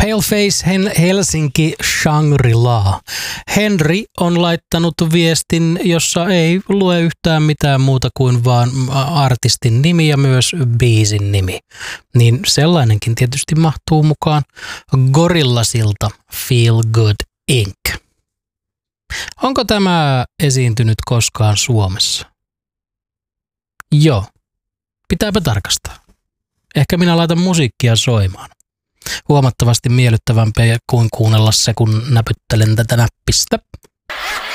Paleface Helsinki Shangri-La. Henry on laittanut viestin, jossa ei lue yhtään mitään muuta kuin vaan artistin nimi ja myös biisin nimi. Niin sellainenkin tietysti mahtuu mukaan. Gorillasilta Feel Good Inc. Onko tämä esiintynyt koskaan Suomessa? Joo. Pitääpä tarkastaa. Ehkä minä laitan musiikkia soimaan. Huomattavasti miellyttävämpiä kuin kuunnella se, kun näpyttelen tätä näppistä.